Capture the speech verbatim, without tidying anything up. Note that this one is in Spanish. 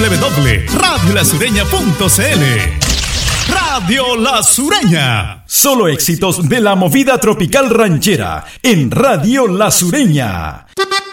w w punto radio la sureña punto c l. Radio La Sureña. Solo éxitos de la movida tropical ranchera en Radio La Sureña.